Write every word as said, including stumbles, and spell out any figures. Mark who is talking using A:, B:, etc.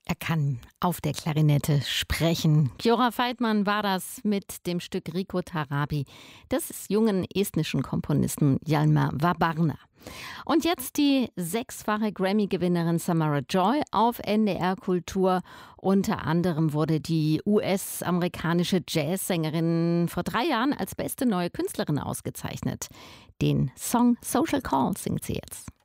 A: Er kann auf der Klarinette sprechen. Gjora Feidmann war das mit dem Stück Rico Tarabi des jungen estnischen Komponisten Jalmar Vabarna. Und jetzt die sechsfache Grammy-Gewinnerin Samara Joy auf N D R Kultur. Unter anderem wurde die U S-amerikanische Jazzsängerin vor drei Jahren als beste neue Künstlerin ausgezeichnet. Den Song Social Call singt sie jetzt.